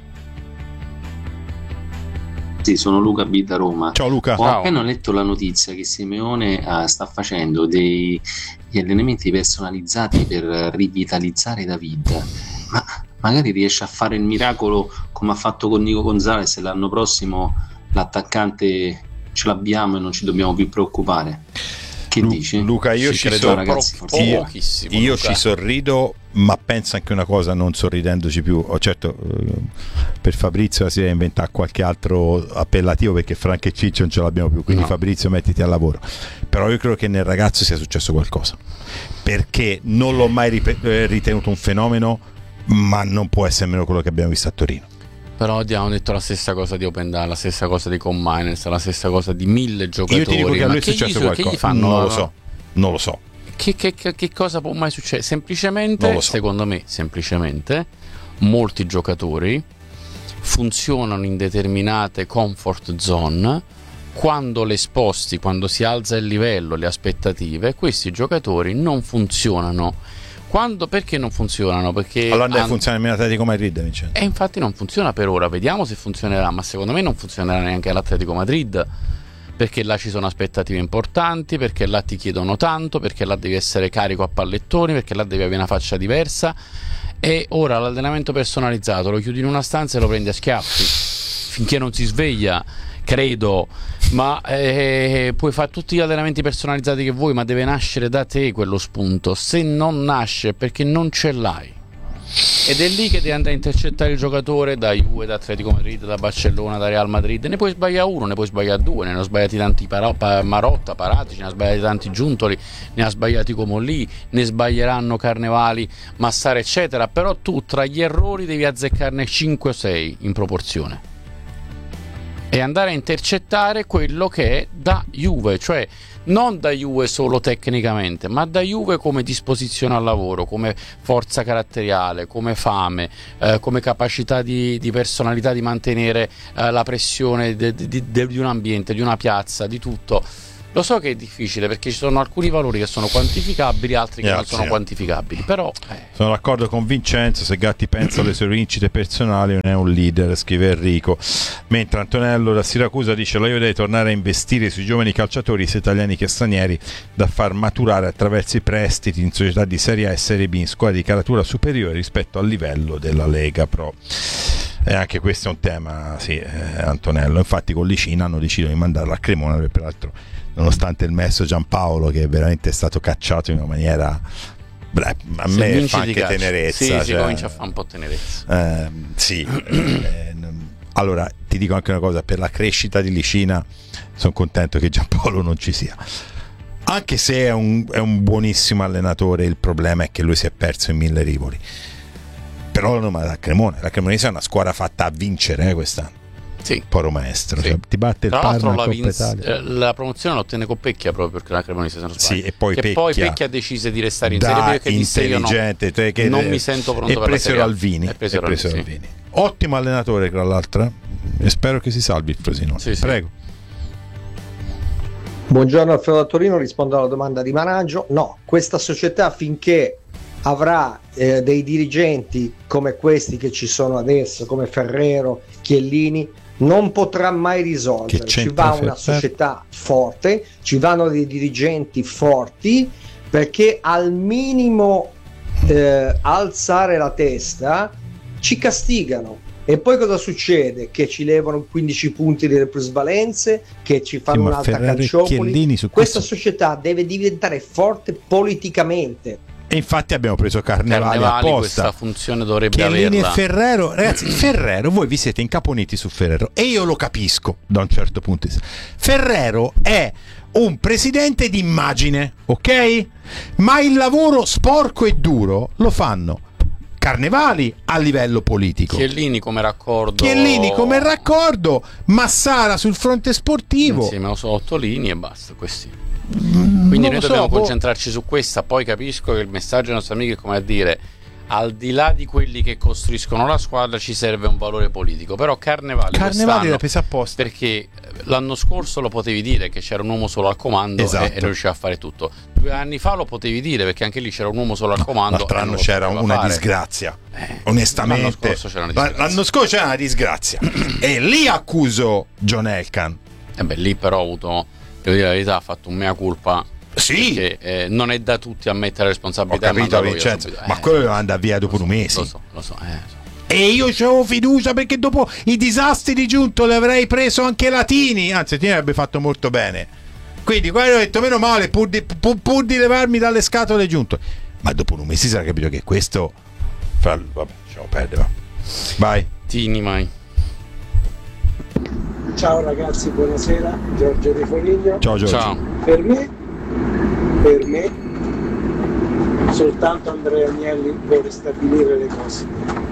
Sì, sono Luca B da Roma. Ciao Luca. Ho Ciao. appena letto la notizia che Simeone uh, sta facendo dei, degli allenamenti personalizzati per rivitalizzare David. Ma magari riesce a fare il miracolo come ha fatto con Nico Gonzalez e l'anno prossimo l'attaccante ce l'abbiamo e non ci dobbiamo più preoccupare. Che Lu- dici? Luca, io ci, credo, so- ragazzi, io, io ci sorrido, ma penso anche una cosa, non sorridendoci più. Oh, certo, eh, per Fabrizio si deve inventare qualche altro appellativo perché Frank e Ciccio non ce l'abbiamo più, quindi no. Fabrizio mettiti al lavoro. Però io credo che nel ragazzo sia successo qualcosa, perché non l'ho mai rip- ritenuto un fenomeno, ma non può essere meno quello che abbiamo visto a Torino. Però abbiamo detto la stessa cosa di Opendal, la stessa cosa di Commines, la stessa cosa di mille giocatori. Io ti dico che a lui è successo qualcosa. Che gli fanno? Non lo so, non lo so. Che, che, che, che cosa può mai succedere? Semplicemente, so. secondo me, semplicemente, molti giocatori funzionano in determinate comfort zone. Quando le sposti, quando si alza il livello, le aspettative, questi giocatori non funzionano. Quando, perché non funzionano? Perché allora deve an- funzionare nemmeno Atletico Madrid, Vincenzo. E infatti non funziona per ora, vediamo se funzionerà, ma secondo me non funzionerà neanche all'Atletico Madrid, perché là ci sono aspettative importanti, perché là ti chiedono tanto, perché là devi essere carico a pallettoni, perché là devi avere una faccia diversa. E ora l'allenamento personalizzato lo chiudi in una stanza e lo prendi a schiaffi finché non si sveglia, credo. Ma eh, puoi fare tutti gli allenamenti personalizzati che vuoi, ma deve nascere da te quello spunto. Se non nasce perché non ce l'hai, ed è lì che devi andare a intercettare il giocatore da Juve, da Atletico Madrid, da Barcellona, da Real Madrid. Ne puoi sbagliare uno, ne puoi sbagliare due, ne hanno sbagliati tanti Paro- pa- Marotta, Paratici, ne ha sbagliati tanti Giuntoli, ne ha sbagliati Comolli, ne sbaglieranno Carnevali, Massara eccetera. Però tu tra gli errori devi azzeccarne cinque o sei in proporzione e andare a intercettare quello che è da Juve, cioè non da Juve solo tecnicamente, ma da Juve come disposizione al lavoro, come forza caratteriale, come fame, eh, come capacità di, di personalità di mantenere eh, la pressione de, de, de, di un ambiente, di una piazza, di tutto. Lo so che è difficile perché ci sono alcuni valori che sono quantificabili, altri che Grazie. non sono quantificabili, però eh. sono d'accordo con Vincenzo. Se Gatti pensa alle sue vincite personali non è un leader, scrive Enrico. Mentre Antonello da Siracusa dice: la Juve deve tornare a investire sui giovani calciatori sia italiani che stranieri, da far maturare attraverso i prestiti in società di Serie A e Serie B in squadre di caratura superiore rispetto al livello della Lega Pro. E anche questo è un tema, sì, eh, Antonello. Infatti con Licina hanno deciso di mandarla a Cremona, perché peraltro nonostante il messo Giampaolo che veramente è stato cacciato in una maniera, beh, a Se me fa anche tenerezza, sì, cioè, si comincia a fare un po' tenerezza, eh, sì eh, allora ti dico anche una cosa: per la crescita di Licina sono contento che Giampaolo non ci sia, anche se è un, è un buonissimo allenatore. Il problema è che lui si è perso in mille rivoli. Però non la Cremona, la Cremonese è una squadra fatta a vincere eh, quest'anno. Sì. Poro maestro, sì. Cioè, ti batte il Tra l'altro Parma, la, Coppa vinz- Italia. la promozione la ottenne con Pecchia proprio perché la Cremonese se non sbaglio. Sì, e poi che Pecchia, poi Pecchia decise di restare in Serie B perché disse io no, cioè, che non mi sento pronto e per la Serie A. Alvini, e presero e presero Alvini, Alvini. Sì. Ottimo allenatore tra l'altro, e spero che si salvi il Frosinone. Sì, sì. Prego. Buongiorno Alfredo da Torino, rispondo alla domanda di Managgio. No, questa società finché avrà eh, dei dirigenti come questi che ci sono adesso, come Ferrero, Chiellini, non potrà mai risolvere. Ci va una società forte, ci vanno dei dirigenti forti, perché al minimo eh, alzare la testa ci castigano. E poi cosa succede? Che ci levano quindici punti delle plusvalenze, che ci fanno sì, un'altra calciopoli. Questa questo... società deve diventare forte politicamente, E infatti abbiamo preso Carnevali, Carnevali apposta. Questa funzione dovrebbe Chiellini averla. e Ferrero, ragazzi, Ferrero, voi vi siete incaponiti su Ferrero e io lo capisco da un certo punto di vista. Ferrero è un presidente d'immagine, ok? Ma il lavoro sporco e duro lo fanno Carnevali a livello politico, Chiellini come raccordo, Chiellini come raccordo, Massara sul fronte sportivo, insieme a Ottolini e basta, questi. Quindi non noi so, dobbiamo boh. concentrarci su questa. Poi capisco che il messaggio ai nostri amici è come a dire: al di là di quelli che costruiscono la squadra ci serve un valore politico. Però Carnevali, Carnevali l'ha presa apposta, perché l'anno scorso lo potevi dire che c'era un uomo solo al comando, esatto, e, e riusciva a fare tutto. Due anni fa lo potevi dire perché anche lì c'era un uomo solo al comando. l'altro anno c'era una fare. disgrazia, eh, onestamente l'anno scorso c'era una disgrazia, l'anno scorso c'era una disgrazia. E lì accuso John Elkann. E beh, lì però ha avuto, devo dire la verità, ha fatto un mea culpa. Sì, perché eh, non è da tutti a mettere ho responsabilità. capito, Vincenzo, eh, ma quello deve andare via dopo un mese. Lo so, lo so, eh, so. E io c'avevo fiducia perché dopo i disastri di Giunto le avrei preso anche Latini, anzi Latini avrebbe fatto molto bene. Quindi quello ho detto meno male, pur di, pur, pur di levarmi dalle scatole Giunto. Ma dopo un mese si sarà capito che questo fra... vabbè, lasciamo perdere, va. Vai Tini mai. Ciao ragazzi, buonasera, Giorgio Di Foligno. Ciao Giorgio. Ciao. Per me, per me, soltanto Andrea Agnelli può ristabilire le cose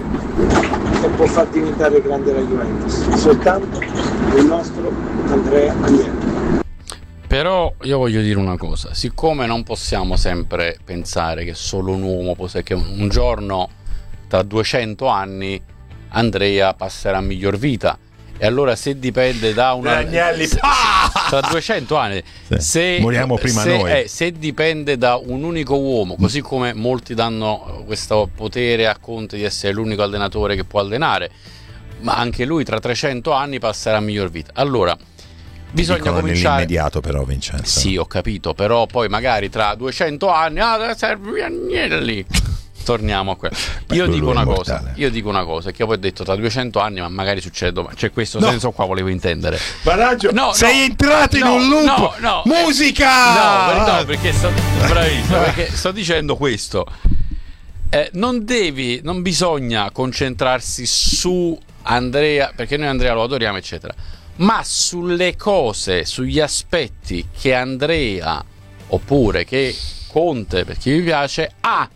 e può far diventare grande la Juventus. Soltanto il nostro Andrea Agnelli. Però io voglio dire una cosa: siccome non possiamo sempre pensare che solo un uomo può, che un giorno tra duecento anni Andrea passerà a miglior vita. E allora se dipende da una Agnelli, se, ah! tra duecento anni, sì, se moriamo prima se, noi. eh, se dipende da un unico uomo, così come molti danno questo potere a Conte di essere l'unico allenatore che può allenare, ma anche lui tra trecento anni passerà a miglior vita. Allora bisogna Dicono cominciare nell'immediato, però, Vincenzo. Sì, ho capito, però poi magari tra duecento anni ah, serve Agnelli. Torniamo a quello. Io Beh, dico una immortale. cosa, io dico una cosa, che io poi ho detto tra duecento anni, ma magari succede domani. C'è questo No. senso qua, volevo intendere. Baraggio, No, sei no, entrato no, in un loop. no, no, Musica! No, no, perché sto bravissimo, perché sto dicendo questo. Eh, non devi, non bisogna concentrarsi su Andrea, perché noi Andrea lo adoriamo, eccetera, ma sulle cose, sugli aspetti che Andrea oppure che Conte, per chi vi piace, ha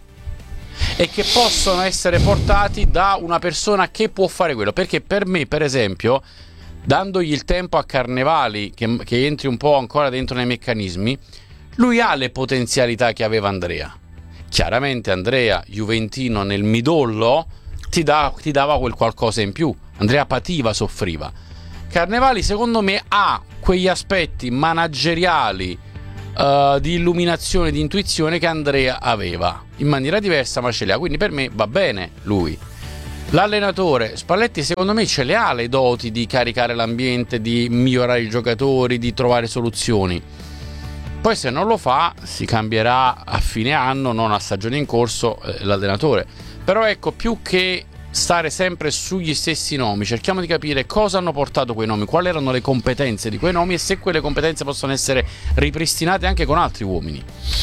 e che possono essere portati da una persona che può fare quello. Perché per me, per esempio, dandogli il tempo a Carnevali, che, che entri un po' ancora dentro nei meccanismi, lui ha le potenzialità che aveva Andrea. Chiaramente Andrea, juventino nel midollo, ti, da, ti dava quel qualcosa in più. Andrea pativa, soffriva. Carnevali secondo me ha quegli aspetti manageriali, Uh, di illuminazione, di intuizione che Andrea aveva in maniera diversa, ma ce li ha. Quindi per me va bene lui. L'allenatore Spalletti secondo me ce le ha le doti di caricare l'ambiente, di migliorare i giocatori, di trovare soluzioni. Poi se non lo fa si cambierà a fine anno, non a stagione in corso, eh, l'allenatore. Però ecco, più che stare sempre sugli stessi nomi, cerchiamo di capire cosa hanno portato quei nomi, quali erano le competenze di quei nomi e se quelle competenze possono essere ripristinate anche con altri uomini.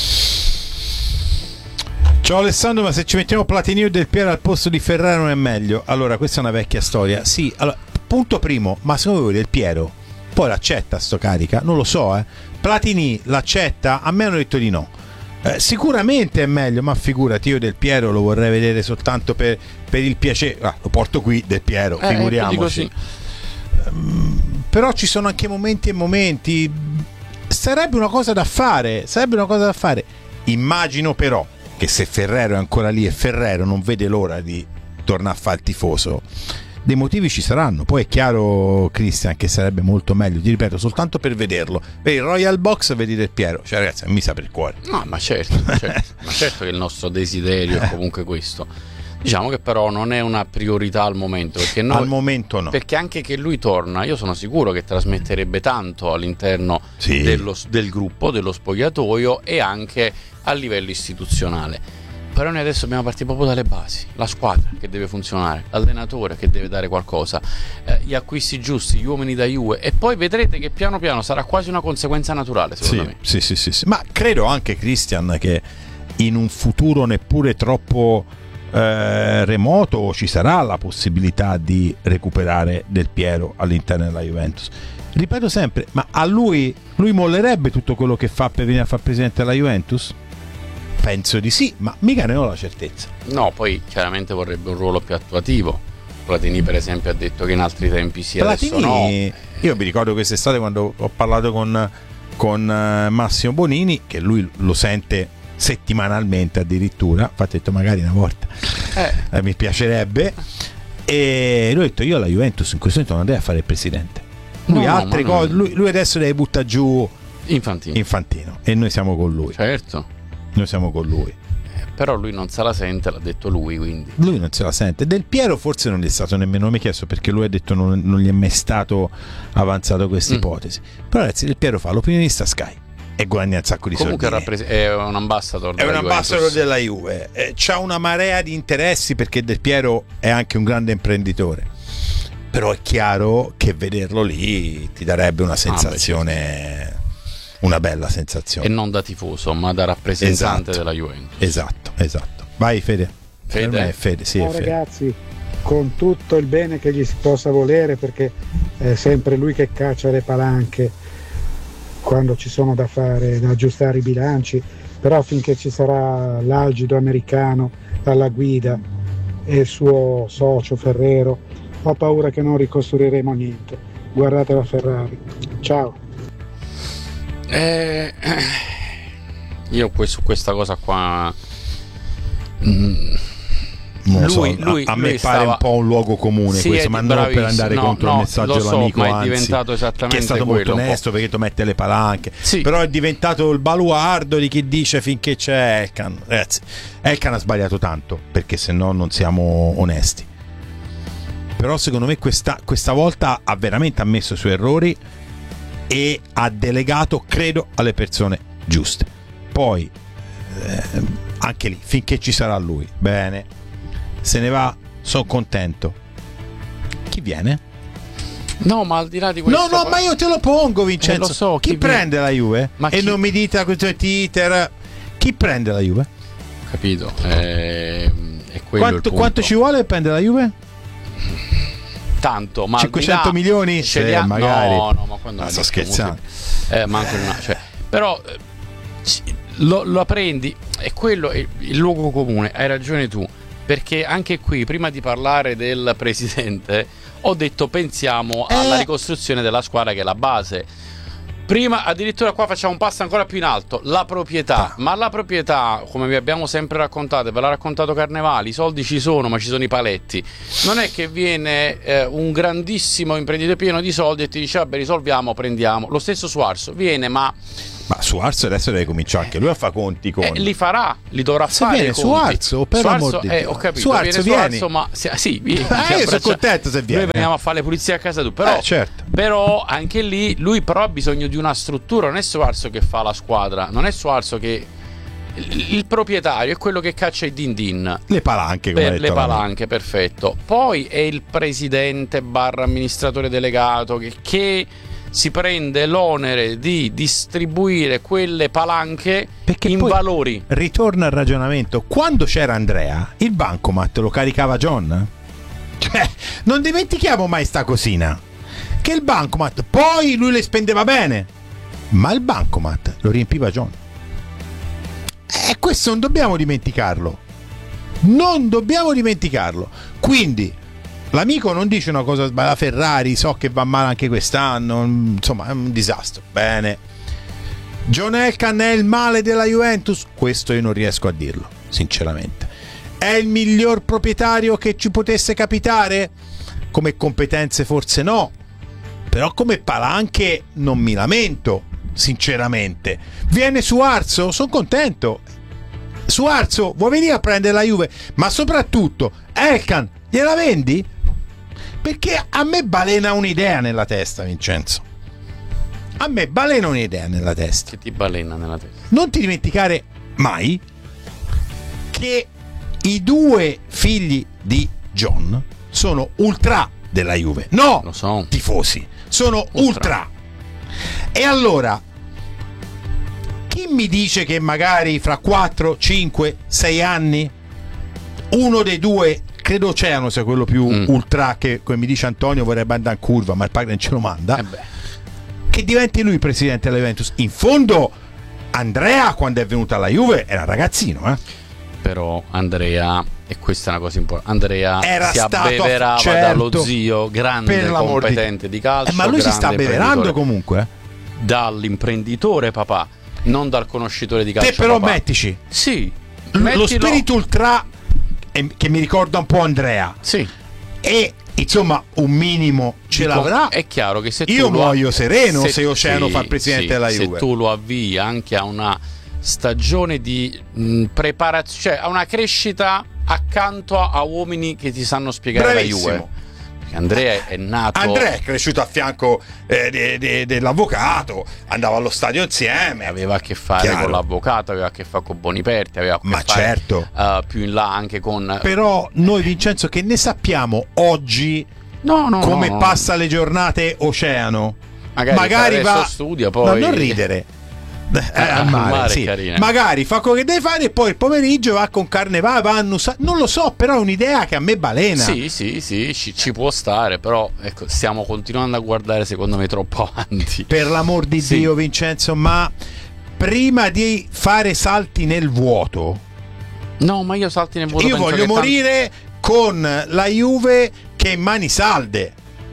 Ciao Alessandro, ma se ci mettiamo Platini e Del Piero al posto di Ferraro non è meglio? Allora, questa è una vecchia storia. Sì, allora, punto primo, ma secondo voi Del Piero poi l'accetta sto carica? Non lo so, eh. Platini l'accetta? A me hanno detto di no. Eh, sicuramente è meglio, ma figurati, io Del Piero lo vorrei vedere soltanto per, per il piacere. Ah, lo porto qui Del Piero, eh, figuriamoci. Um, però ci sono anche momenti e momenti. Sarebbe una cosa da fare, sarebbe una cosa da fare. Immagino però che se Ferrero è ancora lì e Ferrero non vede l'ora di tornare a fare il tifoso, dei motivi ci saranno. Poi è chiaro, Cristian, che sarebbe molto meglio, ti ripeto, soltanto per vederlo. Vedi, Royal Box, vedi Del Piero, cioè ragazzi, mi sa per il cuore. No, ma certo, certo, ma certo che il nostro desiderio è comunque questo. Diciamo che però non è una priorità al momento, perché noi, al momento no. Perché anche che lui torna, io sono sicuro che trasmetterebbe tanto all'interno sì. dello, del gruppo, dello spogliatoio e anche a livello istituzionale. Però noi adesso dobbiamo partire proprio dalle basi, la squadra che deve funzionare, l'allenatore che deve dare qualcosa, eh, gli acquisti giusti, gli uomini da Juve, e poi vedrete che piano piano sarà quasi una conseguenza naturale, secondo sì, me. Sì, sì, sì, sì. Ma credo anche, Christian, che in un futuro neppure troppo eh, remoto ci sarà la possibilità di recuperare Del Piero all'interno della Juventus. Ripeto sempre, ma a lui lui mollerebbe tutto quello che fa per venire a far presidente della Juventus? Penso di sì, ma mica ne ho la certezza. No, poi chiaramente vorrebbe un ruolo più attuativo. Platini per esempio ha detto che in altri tempi sì, Platini, adesso no. Io mi ricordo quest'estate quando ho parlato con, con Massimo Bonini, che lui lo sente settimanalmente addirittura, infatti ho detto magari una volta eh. Eh, mi piacerebbe, e lui ha detto io alla Juventus in questo momento non deve fare il presidente, lui no, altre no, cose, no. Lui, lui adesso deve buttare giù Infantino. Infantino e noi siamo con lui, certo, noi siamo con lui, eh, però lui non se la sente, l'ha detto lui, quindi lui non se la sente. Del Piero forse non gli è stato nemmeno, non mi ha chiesto perché lui ha detto non, non gli è mai stato avanzato questa Mm. ipotesi, però ragazzi Del Piero fa l'opinionista Sky e guadagna un sacco di comunque soldi. rappres- è un ambassador È un della ambassador Juventus. della Juve, eh, c'ha una marea di interessi perché Del Piero è anche un grande imprenditore, però è chiaro che vederlo lì ti darebbe una sensazione, ah, beh, una bella sensazione, e non da tifoso ma da rappresentante esatto, della Juventus. esatto, esatto. Vai Fede. Fede? Per me è Fede, sì, Ciao è Fede. ragazzi, con tutto il bene che gli si possa volere, perché è sempre lui che caccia le palanche quando ci sono da fare, da aggiustare i bilanci, però finché ci sarà l'algido americano alla guida e il suo socio Ferrero, ho paura che non ricostruiremo niente. Guardate la Ferrari. Ciao. Eh, io su questa cosa qua mm, Non lo so, lui, lui, a, a me lui pare stava... un po' un luogo comune sì, questo, ma non per andare no, contro no, il messaggio lo so, dell'amico, ma è anzi, diventato esattamente che è stato quello, molto onesto perché tu mette le palanche, sì. Però è diventato il baluardo di chi dice finché c'è Elkan. Ragazzi, Elkan ha sbagliato tanto, perché se no non siamo onesti, però secondo me questa, questa volta ha veramente ammesso i suoi errori e ha delegato, credo, alle persone giuste. Poi eh, anche lì, finché ci sarà lui, bene, se ne va, sono contento. Chi viene? No, ma al di là di questo, No, no, ma io te lo pongo, Vincenzo. Eh, lo so, chi, chi prende viene? la Juve? Ma e chi... non mi dite questo Twitter. Chi prende la Juve? Capito? Eh, è quello quanto, il punto. quanto ci vuole per prendere la Juve? Tanto, ma cinquecento milioni? Ce li Sì, ha... magari. No, no, ma quando Ah, mi sto dici scherzando. musica, eh, manco una, cioè, però eh, lo, lo prendi, è quello è il luogo comune, hai ragione tu, perché anche qui prima di parlare del presidente ho detto pensiamo eh. alla ricostruzione della squadra, che è la base. Prima addirittura qua facciamo un passo ancora più in alto, la proprietà, ma la proprietà, come vi abbiamo sempre raccontato, ve l'ha raccontato Carnevali, i soldi ci sono ma ci sono i paletti. Non è che viene eh, un grandissimo imprenditore pieno di soldi e ti dice vabbè risolviamo, prendiamo. Lo stesso Suarzo viene, ma Ma Suarzo adesso deve cominciare anche lui a fare conti con... eh, li farà, li dovrà Se fare viene i conti. Suarzo, per Suarzo, amor di eh, Dio. ho capito, Suarzo, viene vieni. Suarzo, ma sì, sì, vieni, Eh, ti io sono abbraccia- contento se viene. Noi veniamo a fare le pulizie a casa tu, però, Eh, certo. però anche lì lui però ha bisogno di una struttura, non è Suarzo che fa la squadra, non è Suarzo che il, il proprietario è quello che caccia i din din, Le palanche, come ha per detto le la mia. palanche, perfetto. Poi è il presidente barra amministratore delegato che, che si prende l'onere di distribuire quelle palanche Perché in poi valori. ritorna al ragionamento. Quando c'era Andrea, il bancomat lo caricava John? Cioè, non dimentichiamo mai sta cosina, che il bancomat poi lui le spendeva bene, ma il bancomat lo riempiva John. E questo non dobbiamo dimenticarlo. Non dobbiamo dimenticarlo. Quindi l'amico non dice una cosa sbagliata. La Ferrari so che va male anche quest'anno, insomma è un disastro. Bene, John Elkann è il male della Juventus? Questo io non riesco a dirlo, sinceramente. È il miglior proprietario che ci potesse capitare? Come competenze forse no, però come palanche non mi lamento, sinceramente. Viene Suarzo? Sono contento. Suarzo, vuoi venire a prendere la Juve? Ma soprattutto Elkann, gliela vendi? Perché a me balena un'idea nella testa, Vincenzo. A me balena un'idea nella testa. Che ti balena nella testa? Non ti dimenticare mai che i due figli di John sono ultra della Juve. No, Lo so. tifosi, sono ultra. Ultra. E allora chi mi dice che magari fra quattro, cinque, sei anni uno dei due, credo Oceano sia quello più mm. ultra, che come mi dice Antonio vorrebbe andare in curva, ma il padre non ce lo manda, eh che diventi lui presidente della Juventus. In fondo Andrea, quando è venuta alla Juve, era ragazzino, eh? Però Andrea, e questa è una cosa importante, Andrea era si stato, abbeverava certo, dallo zio grande competente di, di calcio, eh, ma lui si sta abbeverando comunque dall'imprenditore papà, non dal conoscitore di calcio. Te però papà. mettici sì, L- mettilo. Lo spirito ultra, eh, che mi ricorda un po' Andrea, sì, e insomma un minimo ce Dico, l'avrà. È chiaro che se tu io lo muoio sereno se, se Oceano sì, fa il presidente sì, della Juve. Se tu lo avvii anche a una stagione di preparazione, cioè a una crescita accanto a, a uomini che ti sanno spiegare Bravissimo. la Juve. Perché Andrea è nato, Andrea è cresciuto a fianco eh, de, de, dell'avvocato, andava allo stadio insieme, aveva a che fare Chiaro. con l'avvocato, aveva a che fare con Boniperti, aveva a che ma fare certo uh, più in là anche con. Però noi, Vincenzo, che ne sappiamo oggi no, no, come no, passa no. le giornate Oceano? Magari, magari va studia, poi no, non ridere. Eh, al mare, mare sì. carina. Magari fa quello che deve fare e poi il pomeriggio va con Carnevale, va a Nusa... non lo so, però è un'idea che a me balena. Sì, sì, sì, ci, ci può stare, però ecco, stiamo continuando a guardare secondo me troppo avanti. Per l'amor di sì. Dio, Vincenzo, ma prima di fare salti nel vuoto, no, ma io salti nel vuoto io penso voglio che morire tanto... con la Juve che è mani salde.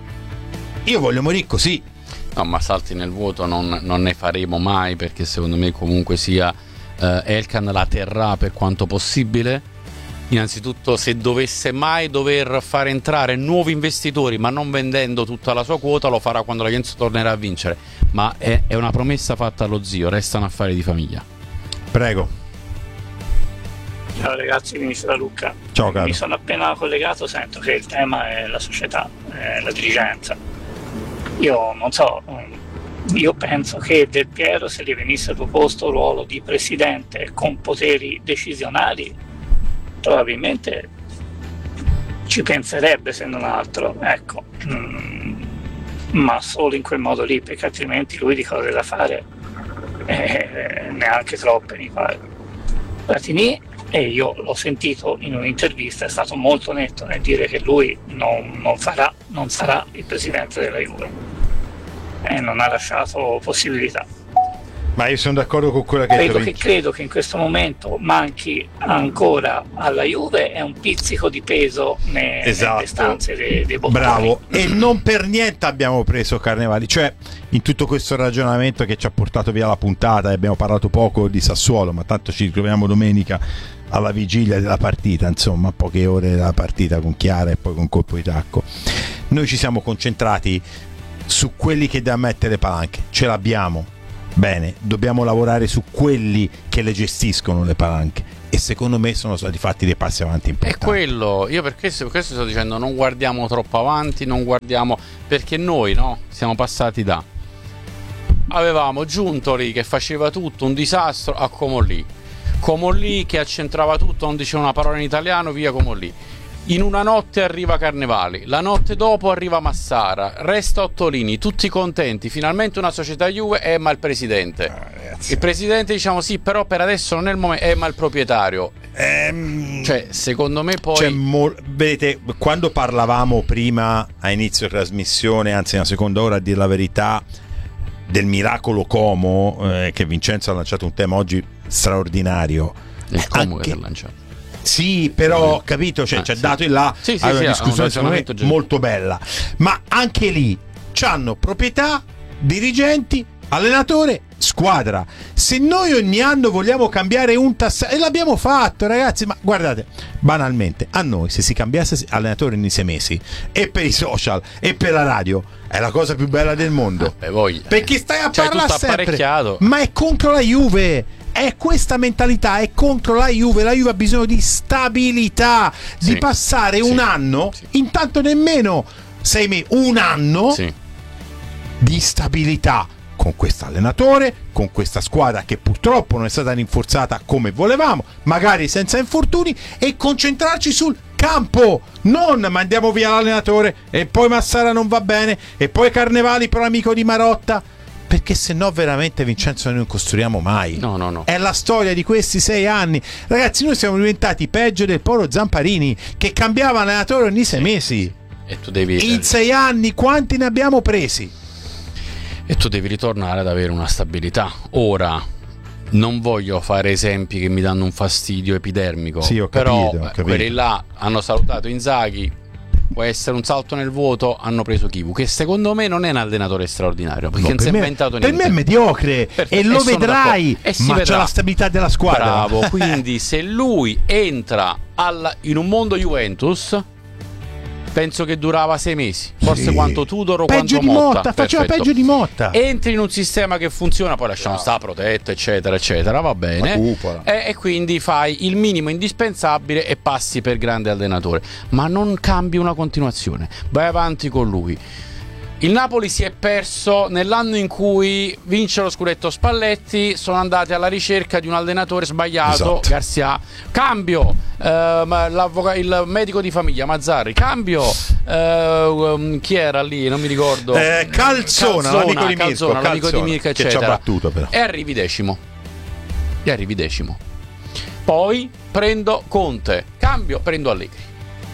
Io voglio morire così. No, ma salti nel vuoto non, non ne faremo mai, perché secondo me comunque sia eh, Elkann la terrà per quanto possibile. Innanzitutto, se dovesse mai dover fare entrare nuovi investitori ma non vendendo tutta la sua quota, lo farà quando la Juventus tornerà a vincere, ma è, è una promessa fatta allo zio, restano affari di famiglia. Prego. Ciao ragazzi, mi sono Luca. Ciao caro. Mi sono appena collegato, sento che il tema è la società, è la dirigenza. Io non so, io penso che Del Piero, se gli venisse proposto il ruolo di presidente con poteri decisionali, probabilmente ci penserebbe, se non altro, ecco, mm, ma solo in quel modo lì, perché altrimenti lui di cose da fare eh, neanche troppe mi pare. Platini, e io l'ho sentito in un'intervista, è stato molto netto nel dire che lui non, non farà, non sarà il presidente della Juve e non ha lasciato possibilità. Ma io sono d'accordo con quello che credo hai detto. Che, credo che in questo momento manchi ancora alla Juve è un pizzico di peso ne, esatto. nelle stanze dei, dei bottoni. Bravo, e non per niente abbiamo preso Carnevali, cioè in tutto questo ragionamento che ci ha portato via la puntata, e abbiamo parlato poco di Sassuolo, ma tanto ci ritroviamo domenica alla vigilia della partita, insomma, a poche ore della partita con Chiara e poi con colpo di tacco. Noi ci siamo concentrati su quelli che da mettere palanche, ce l'abbiamo. Bene, dobbiamo lavorare su quelli che le gestiscono le palanche, e secondo me sono stati fatti dei passi avanti importanti. È quello, io per questo, per questo sto dicendo, non guardiamo troppo avanti, non guardiamo, perché noi no, siamo passati da avevamo Giuntoli che faceva tutto un disastro a Comolli, Comolli che accentrava tutto, non diceva una parola in italiano, via Comolli. In una notte arriva Carnevali, la notte dopo arriva Massara, resta Ottolini, tutti contenti, finalmente una società Juve, eh ma il presidente. Ah, il presidente diciamo sì, però per adesso non è il momento, eh ma il proprietario. Ehm, cioè, secondo me poi... Mo- vedete, quando parlavamo prima a inizio trasmissione, anzi una seconda ora a dire la verità, del miracolo Como, eh, che Vincenzo ha lanciato un tema oggi straordinario. Il Como anche... che ha lanciato. Sì, però capito, cioè, ah, c'è sì. dato in là sì, sì, una sì, discussione un molto bella, ma anche lì c'hanno proprietà, dirigenti, allenatore, squadra. Se noi ogni anno vogliamo cambiare un tassello, e l'abbiamo fatto ragazzi, ma guardate, banalmente a noi se si cambiasse allenatore in sei mesi, e per i social e per la radio, è la cosa più bella del mondo. Ah, beh, perché stai a cioè, parlare sempre, ma è contro la Juve. È questa mentalità, è contro la Juve. La Juve ha bisogno di stabilità, sì, di passare sì, un anno, sì. intanto nemmeno sei mesi, un anno sì. di stabilità con questo allenatore, con questa squadra che purtroppo non è stata rinforzata come volevamo, magari senza infortuni, e concentrarci sul campo. Non mandiamo via l'allenatore e poi Massara non va bene e poi Carnevali però amico di Marotta. perché se no veramente, Vincenzo, noi non costruiamo mai. No, no, no. È la storia di questi sei anni. Ragazzi, noi siamo diventati peggio del povero Zamparini, che cambiava allenatore ogni sei mesi. E tu devi... In sei anni quanti ne abbiamo presi? E tu devi ritornare ad avere una stabilità. Ora, non voglio fare esempi che mi danno un fastidio epidermico. Sì, ho però capito, ho capito. quelli là hanno salutato Inzaghi, può essere un salto nel vuoto, hanno preso Kivu, che secondo me non è un allenatore straordinario, perché No, non si è me, inventato per niente. me è mediocre. Perfetto, e lo e sono vedrai, e si ma vedrà. c'è la stabilità della squadra. Bravo. Quindi se lui entra alla, in un mondo Juventus, penso che durava sei mesi, forse Sì. quanto Tudor o Peggio quanto di Motta. Motta, faceva Perfetto. peggio di Motta. Entri in un sistema che funziona, poi lasciamo sta protetto, eccetera, eccetera, va bene. E, e quindi fai il minimo indispensabile e passi per grande allenatore, ma non cambi una continuazione, vai avanti con lui. Il Napoli si è perso nell'anno in cui vince lo scudetto Spalletti, sono andati alla ricerca di un allenatore sbagliato, Esatto. Garcia, cambio, eh, il medico di famiglia Mazzarri, cambio, eh, um, chi era lì, non mi ricordo, Eh, Calzona, l'amico di Mirko, Calzona, l'amico Calzona, di Mirko, che ci ha eccetera. battuto però. E arrivi decimo, e arrivi decimo. Poi prendo Conte, cambio, prendo Allegri.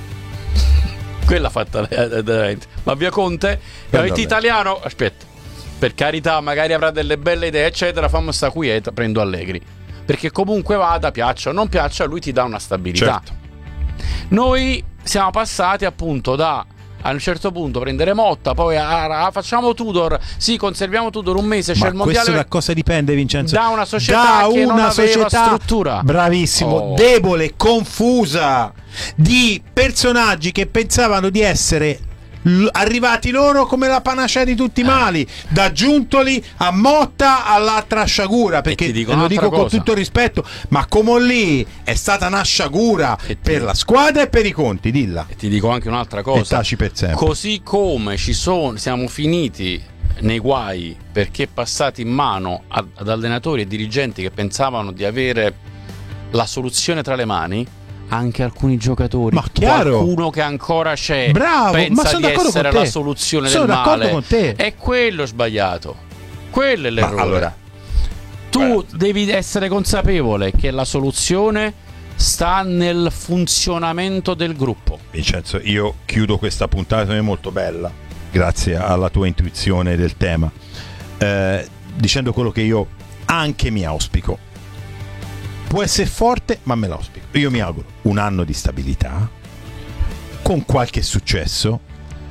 Quella fatta veramente. Ma via Conte, avete italiano, aspetta, per carità, magari avrà delle belle idee, eccetera, fammi sta quieta, prendo Allegri, perché comunque vada, piaccia o non piaccia, lui ti dà una stabilità. Certo. Noi siamo passati appunto da a un certo punto prendere Motta, poi a, a, facciamo Tudor, sì, conserviamo Tudor un mese, c'è Ma il mondiale. questo da cosa dipende, Vincenzo? Da una società da che non una aveva società, struttura. bravissimo, Oh. debole, confusa, di personaggi che pensavano di essere l- arrivati loro come la panacea di tutti i mali, da Giuntoli a Motta all'altra sciagura, perché ti dico lo un'altra dico con cosa. tutto il rispetto, ma come lì è stata una sciagura E ti- per la squadra e per i conti, dilla. E ti dico anche un'altra E cosa. taci per sempre. Così come ci sono, siamo finiti nei guai perché passati in mano ad, ad allenatori e dirigenti che pensavano di avere la soluzione tra le mani, anche alcuni giocatori, Ma chiaro. qualcuno che ancora c'è, Bravo, ma pensa sono di d'accordo essere con te. la soluzione Sono del d'accordo male. con te. È quello sbagliato, quello è l'errore. Ma allora, tu guarda. devi essere consapevole che la soluzione sta nel funzionamento del gruppo. Vincenzo, io chiudo questa puntata, è molto bella, grazie alla tua intuizione del tema, eh, dicendo quello che io anche mi auspico. Può essere forte, ma me l'auspico. Io mi auguro un anno di stabilità, con qualche successo,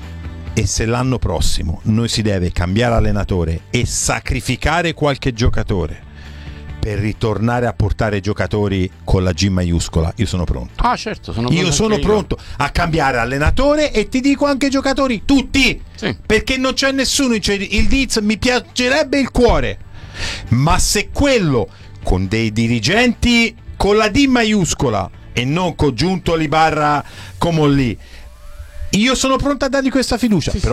e se l'anno prossimo noi si deve cambiare allenatore e sacrificare qualche giocatore per ritornare a portare giocatori con la G maiuscola, io sono pronto. Ah, certo, sono Io pronto sono anche io. pronto a cambiare allenatore e ti dico anche giocatori, tutti, Sì. perché non c'è nessuno, cioè, il Diz mi piacerebbe il cuore, ma se quello con dei dirigenti con la D maiuscola e non con Giuntoli barra Comolli, io sono pronto a dargli questa fiducia. Sì, però